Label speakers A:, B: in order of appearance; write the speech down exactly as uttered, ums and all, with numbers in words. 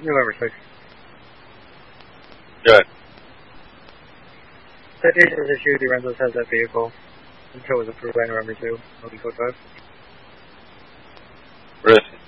A: November sixth.
B: Good.
A: Citation was issued. The Renzo has that vehicle until it was approved by November second. Code five.
B: Where is he?